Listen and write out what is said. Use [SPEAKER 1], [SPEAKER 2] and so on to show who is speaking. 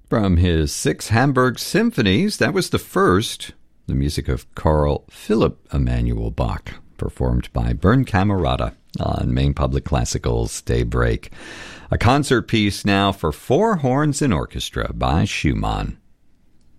[SPEAKER 1] From his 6 Hamburg symphonies, that was the first, the music of Carl Philipp Emanuel Bach, performed by Bernd Camerata on Maine Public Classical's Daybreak. A concert piece now for 4 horns and orchestra by Schumann.